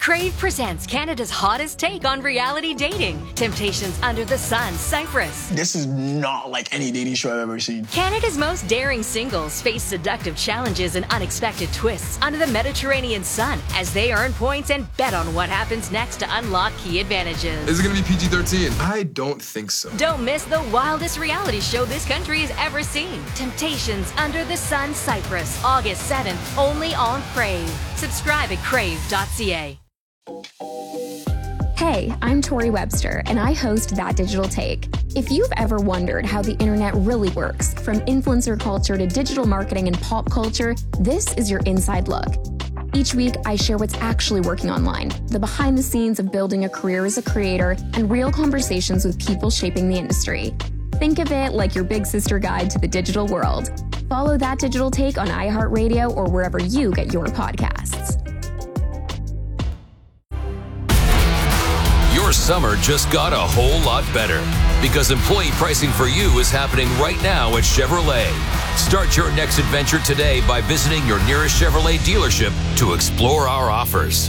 Crave presents Canada's hottest take on reality dating. Temptations Under the Sun, Cyprus. This is not like any dating show I've ever seen. Canada's most daring singles face seductive challenges and unexpected twists under the Mediterranean sun as they earn points and bet on what happens next to unlock key advantages. Is it going to be PG-13? I don't think so. Don't miss the wildest reality show this country has ever seen. Temptations Under the Sun, Cyprus, August 7th, only on Crave. Subscribe at crave.ca. Hey, I'm Tori Webster, and I host That Digital Take. If you've ever wondered how the internet really works, from influencer culture to digital marketing and pop culture, this is your inside look. Each week, I share what's actually working online, the behind the scenes of building a career as a creator, and real conversations with people shaping the industry. Think of it like your big sister guide to the digital world. Follow That Digital Take on iHeartRadio or wherever you get your podcasts. Your summer just got a whole lot better because employee pricing for you is happening right now at Chevrolet. Start your next adventure today by visiting your nearest Chevrolet dealership to explore our offers.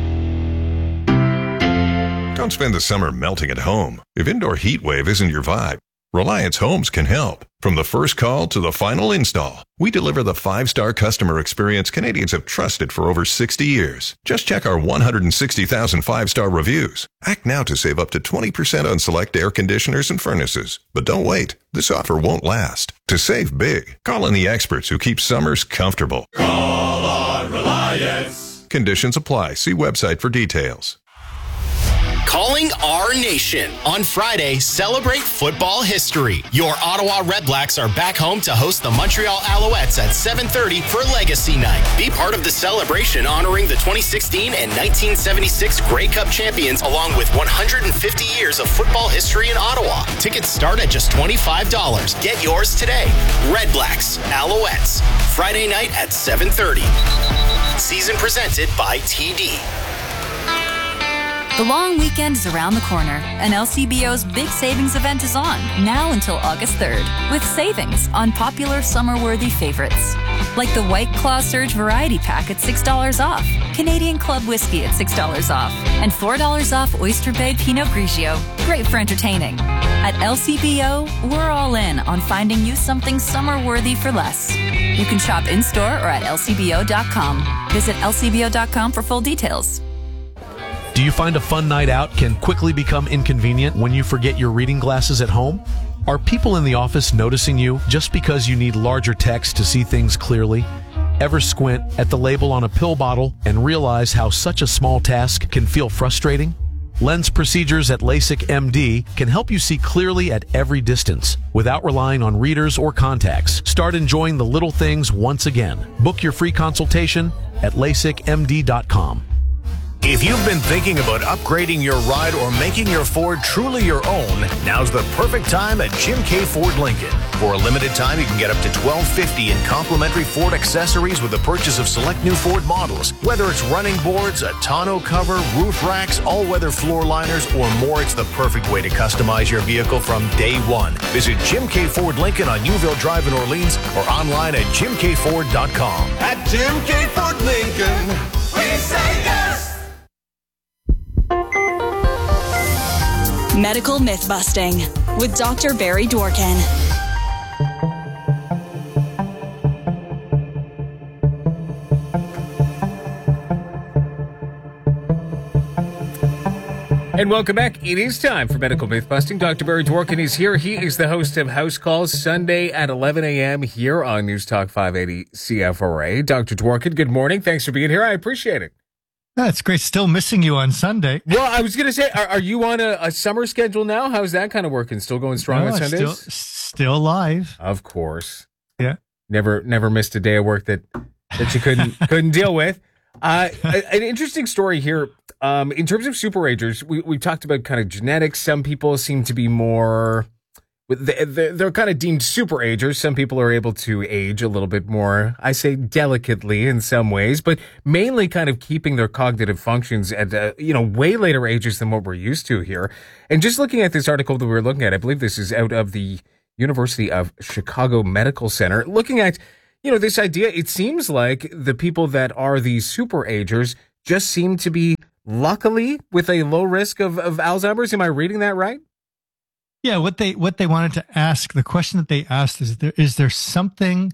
Don't spend the summer melting at home. If indoor heat wave isn't your vibe, Reliance Homes can help. From the first call to the final install, we deliver the 5-star customer experience Canadians have trusted for over 60 years. Just check our 160,000 5-star reviews. Act now to save up to 20% on select air conditioners and furnaces. But don't wait. This offer won't last. To save big, call on the experts who keep summers comfortable. Call on Reliance. Conditions apply. See website for details. Calling our nation. On Friday, celebrate football history. Your Ottawa Redblacks are back home to host the Montreal Alouettes at 7:30 for Legacy Night. Be part of the celebration honoring the 2016 and 1976 Grey Cup champions along with 150 years of football history in Ottawa. Tickets start at just $25. Get yours today. Redblacks, Alouettes. Friday night at 7:30. Season presented by TD. The long weekend is around the corner, and LCBO's big savings event is on, now until August 3rd, with savings on popular summer-worthy favorites. Like the White Claw Surge Variety Pack at $6 off, Canadian Club Whiskey at $6 off, and $4 off Oyster Bay Pinot Grigio. Great for entertaining. At LCBO, we're all in on finding you something summer-worthy for less. You can shop in-store or at lcbo.com. Visit lcbo.com for full details. Do you find a fun night out can quickly become inconvenient when you forget your reading glasses at home? Are people in the office noticing you just because you need larger text to see things clearly? Ever squint at the label on a pill bottle and realize how such a small task can feel frustrating? Lens procedures at LASIK MD can help you see clearly at every distance without relying on readers or contacts. Start enjoying the little things once again. Book your free consultation at LASIKMD.com. If you've been thinking about upgrading your ride or making your Ford truly your own, now's the perfect time at Jim K. Ford Lincoln. For a limited time, you can get up to $1,250 in complimentary Ford accessories with the purchase of select new Ford models. Whether it's running boards, a tonneau cover, roof racks, all-weather floor liners, or more, it's the perfect way to customize your vehicle from day one. Visit Jim K. Ford Lincoln on Newville Drive in Orleans or online at jimkford.com. At Jim K. Ford Lincoln, we say yes! Medical Myth-Busting with Dr. Barry Dworkin. And welcome back. It is time for Medical Myth-Busting. Dr. Barry Dworkin is here. He is the host of House Calls Sunday at 11 a.m. here on News Talk 580 CFRA. Dr. Dworkin, good morning. Thanks for being here. I appreciate it. That's great. Still missing you on Sunday. Well, I was going to say, are you on a summer schedule now? How's that kind of working? Still going strong on Sundays? Still live. Of course. Yeah. Never missed a day of work that you couldn't deal with. An interesting story here. In terms of super agers, we talked about kind of genetics. Some people seem to be more... They're kind of deemed super agers. Some people are able to age a little bit more, I say delicately in some ways, but mainly kind of keeping their cognitive functions at, way later ages than what we're used to here. And just looking at this article that we were looking at, I believe this is out of the University of Chicago Medical Center, looking at, this idea, it seems like the people that are these super agers just seem to be luckily with a low risk of Alzheimer's. Am I reading that right? Yeah, what they wanted to ask, the question that they asked is there something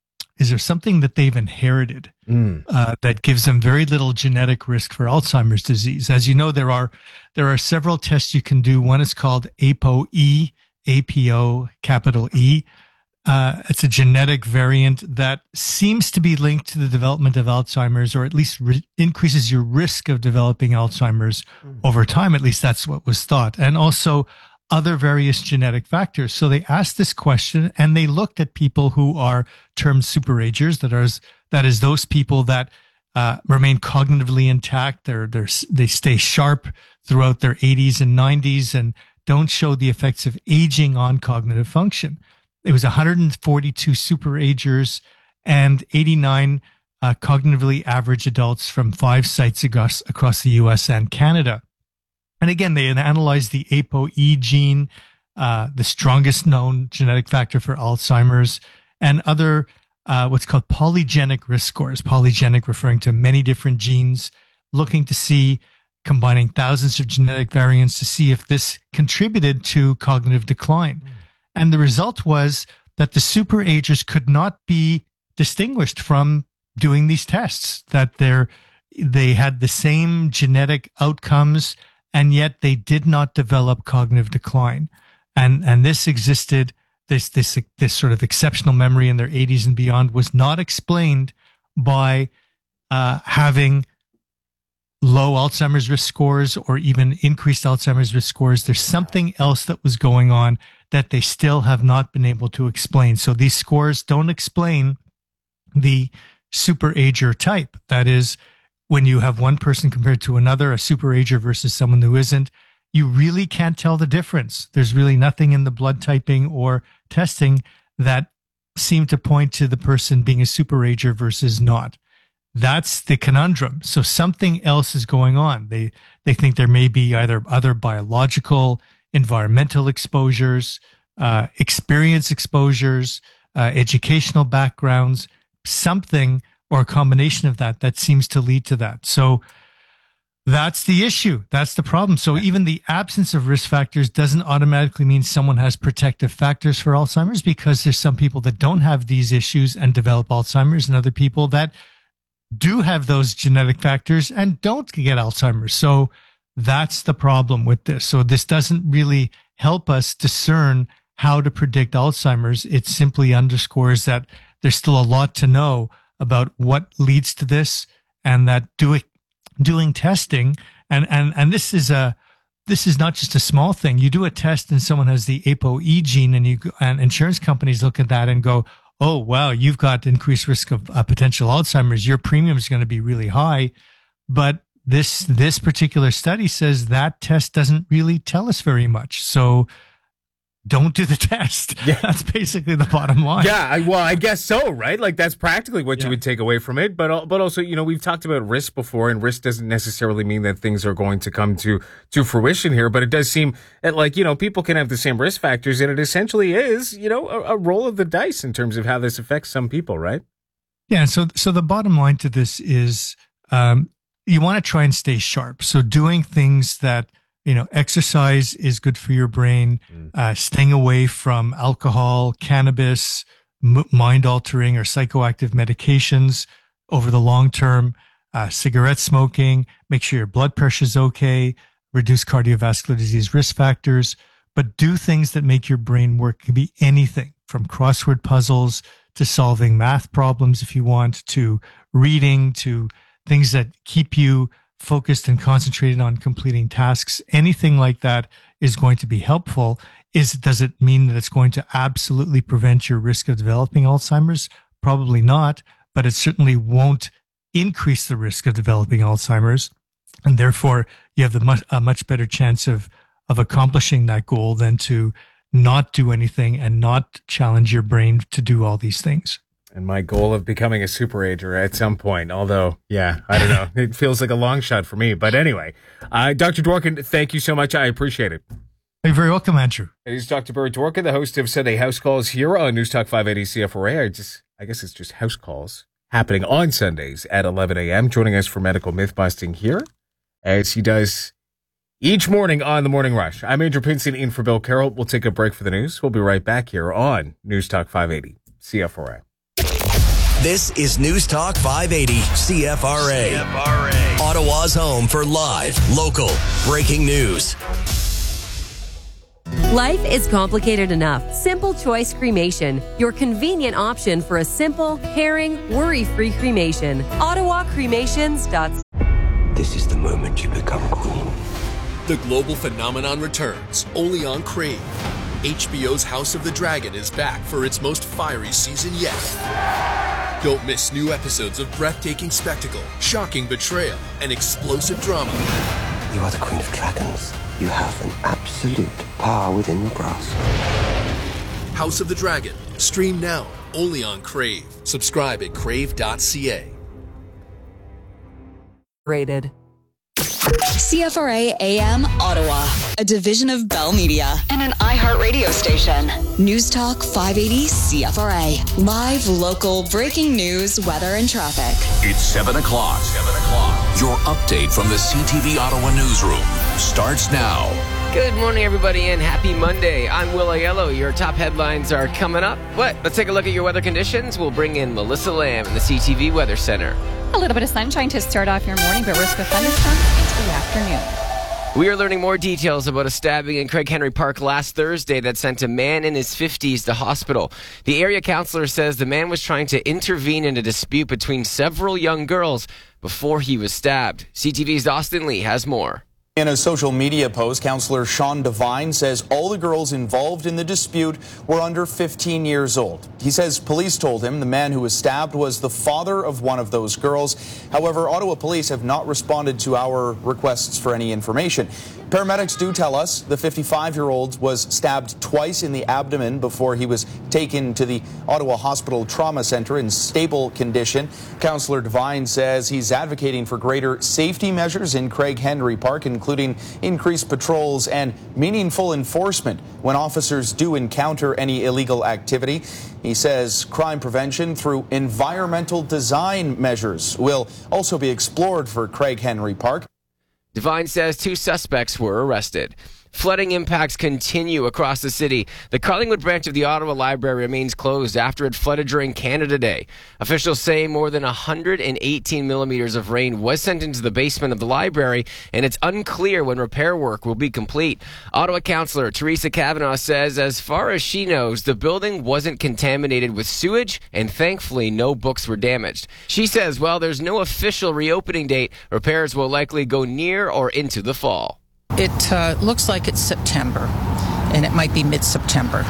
that they've inherited that gives them very little genetic risk for Alzheimer's disease? As you know, there are several tests you can do. One is called APOE, APO, capital E. It's a genetic variant that seems to be linked to the development of Alzheimer's, or at least increases your risk of developing Alzheimer's over time. At least that's what was thought. And also other various genetic factors. So they asked this question, and they looked at people who are termed superagers. That is those people that remain cognitively intact. They stay sharp throughout their 80s and 90s and don't show the effects of aging on cognitive function. It was 142 superagers and 89 cognitively average adults from 5 sites across the U.S. and Canada. And again, they analyzed the APOE gene, the strongest known genetic factor for Alzheimer's, and other what's called polygenic risk scores. Polygenic referring to many different genes, looking to see, combining thousands of genetic variants to see if this contributed to cognitive decline. And the result was that the superagers could not be distinguished from doing these tests, that they had the same genetic outcomes, and yet they did not develop cognitive decline. And this existed, this sort of exceptional memory in their 80s and beyond was not explained by having low Alzheimer's risk scores or even increased Alzheimer's risk scores. There's something else that was going on that they still have not been able to explain. So these scores don't explain the superager type. That is, when you have one person compared to another, a superager versus someone who isn't, you really can't tell the difference. There's really nothing in the blood typing or testing that seem to point to the person being a superager versus not. That's the conundrum. So something else is going on. They think there may be either other biological, environmental exposures, experience exposures, educational backgrounds, something or a combination of that seems to lead to that. So that's the issue. That's the problem. So even the absence of risk factors doesn't automatically mean someone has protective factors for Alzheimer's, because there's some people that don't have these issues and develop Alzheimer's, and other people that do have those genetic factors and don't get Alzheimer's. So that's the problem with this. So this doesn't really help us discern how to predict Alzheimer's. It simply underscores that there's still a lot to know about what leads to this, and that doing testing, and this is not just a small thing. You do a test and someone has the APOE gene, and insurance companies look at that and go, oh, wow, you've got increased risk of potential Alzheimer's. Your premium is going to be really high. But this particular study says that test doesn't really tell us very much. So don't do the test. Yeah. That's basically the bottom line. Yeah, I guess so, right? Like, that's practically what you would take away from it. But also, we've talked about risk before, and risk doesn't necessarily mean that things are going to come to fruition here. But it does seem that, people can have the same risk factors, and it essentially is, a roll of the dice in terms of how this affects some people, right? Yeah. So the bottom line to this is you want to try and stay sharp. So doing things that, exercise is good for your brain, staying away from alcohol, cannabis, mind-altering or psychoactive medications over the long term, cigarette smoking, make sure your blood pressure is okay, reduce cardiovascular disease risk factors, but do things that make your brain work. It can be anything from crossword puzzles to solving math problems if you want, to reading, to things that keep you focused and concentrated on completing tasks. Anything like that is going to be helpful. Does it mean that it's going to absolutely prevent your risk of developing Alzheimer's? Probably not, but it certainly won't increase the risk of developing Alzheimer's. And therefore, you have a much better chance of accomplishing that goal than to not do anything and not challenge your brain to do all these things. And my goal of becoming a superager at some point, although, I don't know. It feels like a long shot for me. But anyway, Dr. Dworkin, thank you so much. I appreciate it. You're very welcome, Andrew. It is Dr. Barry Dworkin, the host of Sunday House Calls here on News Talk 580 CFRA. I guess it's just house calls happening on Sundays at 11 a.m. Joining us for medical myth busting here as he does each morning on The Morning Rush. I'm Andrew Pinson in for Bill Carroll. We'll take a break for the news. We'll be right back here on News Talk 580 CFRA. This is News Talk 580 CFRA. Ottawa's home for live, local, breaking news. Life is complicated enough. Simple Choice Cremation, your convenient option for a simple, caring, worry-free cremation. OttawaCremations.ca. This is the moment you become queen. The global phenomenon returns, only on Crave. HBO's House of the Dragon is back for its most fiery season yet. Don't miss new episodes of breathtaking spectacle, shocking betrayal, and explosive drama. You are the Queen of Dragons. You have an absolute power within your grasp. House of the Dragon. Stream now, only on Crave. Subscribe at crave.ca. Rated. CFRA AM Ottawa, a division of Bell Media and an iHeartRadio station. News Talk 580 CFRA. Live, local, breaking news, weather, and traffic. It's 7 o'clock. Your update from the CTV Ottawa newsroom starts now. Good morning, everybody, and happy Monday. I'm Will Aiello. Your top headlines are coming up. Let's take a look at your weather conditions. We'll bring in Melissa Lamb in the CTV Weather Center. A little bit of sunshine to start off your morning, but risk of thunderstorms into the afternoon. We are learning more details about a stabbing in Craig Henry Park last Thursday that sent a man in his 50s to hospital. The area councillor says the man was trying to intervene in a dispute between several young girls before he was stabbed. CTV's Austin Lee has more. In a social media post, Councillor Sean Devine says all the girls involved in the dispute were under 15 years old. He says police told him the man who was stabbed was the father of one of those girls. However, Ottawa police have not responded to our requests for any information. Paramedics do tell us the 55-year-old was stabbed twice in the abdomen before he was taken to the Ottawa Hospital Trauma Centre in stable condition. Councillor Devine says he's advocating for greater safety measures in Craig Henry Park, including increased patrols and meaningful enforcement when officers do encounter any illegal activity. He says crime prevention through environmental design measures will also be explored for Craig Henry Park. Devine says 2 suspects were arrested. Flooding impacts continue across the city. The Carlingwood branch of the Ottawa Library remains closed after it flooded during Canada Day. Officials say more than 118 millimeters of rain was sent into the basement of the library, and it's unclear when repair work will be complete. Ottawa Councillor Teresa Kavanagh says as far as she knows, the building wasn't contaminated with sewage, and thankfully no books were damaged. She says while there's no official reopening date, repairs will likely go near or into the fall. It looks like it's September, and it might be mid-September.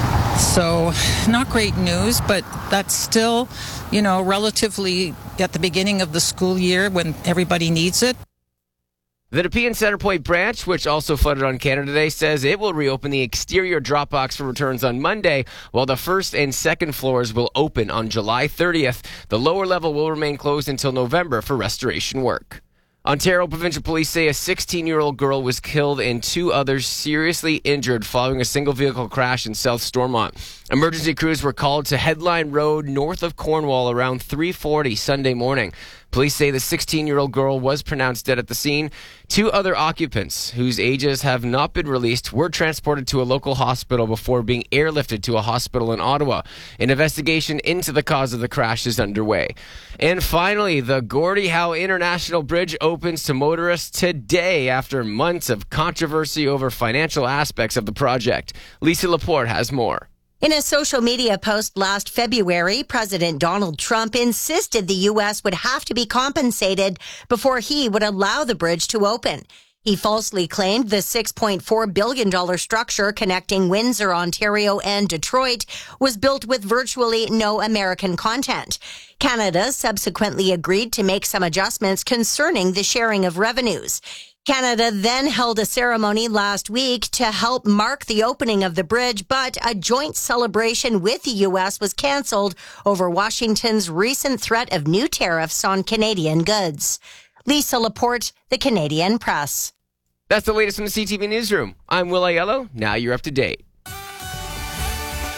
So, not great news, but that's still, relatively at the beginning of the school year when everybody needs it. The Nepean Centrepoint branch, which also flooded on Canada Day, says it will reopen the exterior drop box for returns on Monday, while the first and second floors will open on July 30th. The lower level will remain closed until November for restoration work. Ontario Provincial Police say a 16-year-old girl was killed and 2 others seriously injured following a single-vehicle crash in South Stormont. Emergency crews were called to Headline Road north of Cornwall around 3:40 Sunday morning. Police say the 16-year-old girl was pronounced dead at the scene. 2 other occupants, whose ages have not been released, were transported to a local hospital before being airlifted to a hospital in Ottawa. An investigation into the cause of the crash is underway. And finally, the Gordie Howe International Bridge opens to motorists today after months of controversy over financial aspects of the project. Lisa Laporte has more. In a social media post last February, President Donald Trump insisted the U.S. would have to be compensated before he would allow the bridge to open. He falsely claimed the $6.4 billion structure connecting Windsor, Ontario, and Detroit was built with virtually no American content. Canada subsequently agreed to make some adjustments concerning the sharing of revenues. Canada then held a ceremony last week to help mark the opening of the bridge, but a joint celebration with the U.S. was canceled over Washington's recent threat of new tariffs on Canadian goods. Lisa Laporte, The Canadian Press. That's the latest from the CTV Newsroom. I'm Will Aiello. Now you're up to date.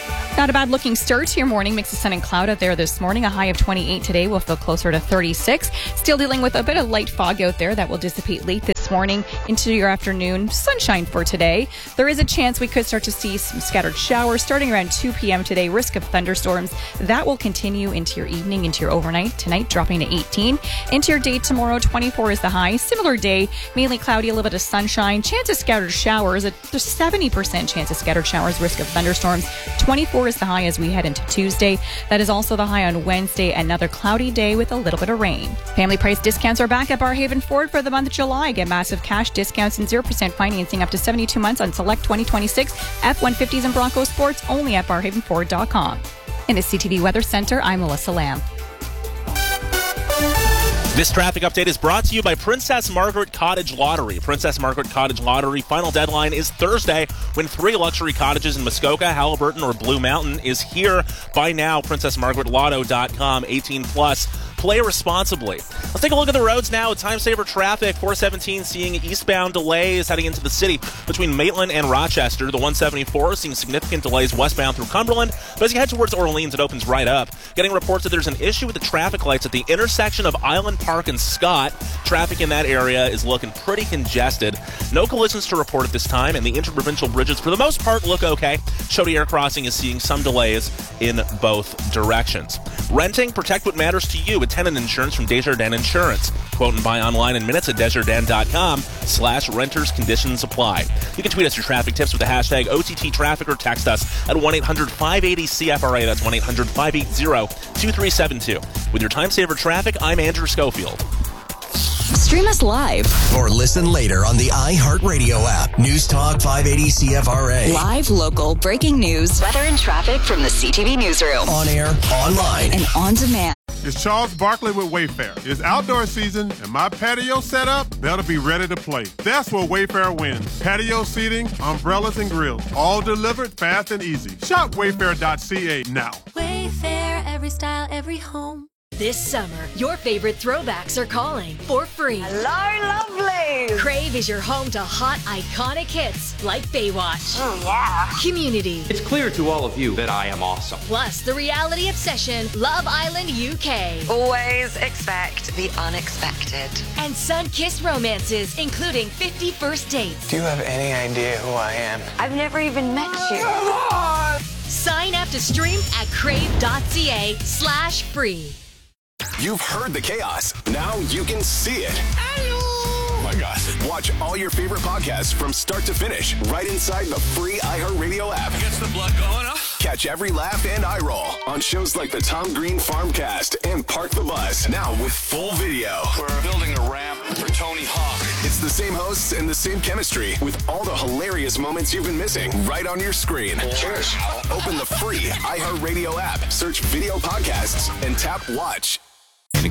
Not a bad looking start to your morning. Mix of sun and cloud out there this morning. A high of 28 today. We'll feel closer to 36. Still dealing with a bit of light fog out there that will dissipate late this morning into your afternoon. Sunshine for today. There is a chance we could start to see some scattered showers starting around 2 p.m. today. Risk of thunderstorms. That will continue into your evening, into your overnight. Tonight dropping to 18. Into your day tomorrow, 24 is the high. Similar day, mainly cloudy, a little bit of sunshine. Chance of scattered showers. There's 70% chance of scattered showers. Risk of thunderstorms. 24 is the high as we head into Tuesday. That is also the high on Wednesday. Another cloudy day with a little bit of rain. Family price discounts are back at Barrhaven Ford for the month of July. Get massive cash discounts and 0% financing up to 72 months on select 2026 F-150s and Bronco Sports only at barrhavenford.com. In the CTV Weather Center, I'm Melissa Lamb. This traffic update is brought to you by Princess Margaret Cottage Lottery. Princess Margaret Cottage Lottery final deadline is Thursday. Win 3 luxury cottages in Muskoka, Halliburton, or Blue Mountain is here. Buy now, princessmargaretlotto.com, 18 plus. Play responsibly. Let's take a look at the roads now. Time saver traffic. 417 seeing eastbound delays heading into the city between Maitland and Rochester. The 174 seeing significant delays westbound through Cumberland. But as you head towards Orleans, it opens right up. Getting reports that there's an issue with the traffic lights at the intersection of Island Park and Scott. Traffic in that area is looking pretty congested. No collisions to report at this time, and the interprovincial bridges, for the most part, look okay. Chaudière Air Crossing is seeing some delays in both directions. Renting, protect what matters to you with tenant insurance from Desjardins Insurance. Quote and buy online in minutes at Desjardins.com/renters. Conditions apply. You can tweet us your traffic tips with the hashtag OTTTraffic or text us at 1-800-580-CFRA. That's 1-800-580-2372. With your time saver traffic, I'm Andrew Schofield. Stream us live or listen later on the iHeartRadio app. News Talk 580 CFRA. Live, local, breaking news, weather and traffic from the CTV Newsroom. On air, online, and on demand. It's Charles Barkley with Wayfair. It's outdoor season, and my patio set up, that'll be ready to play. That's where Wayfair wins. Patio seating, umbrellas, and grills. All delivered fast and easy. Shop wayfair.ca now. Wayfair, every style, every home. This summer, your favorite throwbacks are calling for free. Hello, lovely! Crave is your home to hot, iconic hits like Baywatch. Oh, yeah. Community. It's clear to all of you that I am awesome. Plus, the reality obsession, Love Island UK. Always expect the unexpected. And sun-kissed romances, including 50 First Dates. Do you have any idea who I am? I've never even met you. Come on! Sign up to stream at crave.ca/free. You've heard the chaos. Now you can see it. Oh my gosh. Watch all your favorite podcasts from start to finish right inside the free iHeartRadio app. Gets the blood going, huh? Catch every laugh and eye roll on shows like the Tom Green Farmcast and Park the Bus. Now with full video. We're building a ramp for Tony Hawk. It's the same hosts and the same chemistry with all the hilarious moments you've been missing right on your screen. Cheers. Open the free iHeartRadio app, search video podcasts, and tap watch.